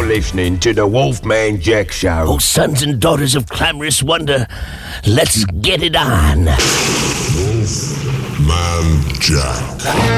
listening to the Wolfman Jack Show. Oh, sons and daughters of clamorous wonder, let's get it on. Wolfman Jack.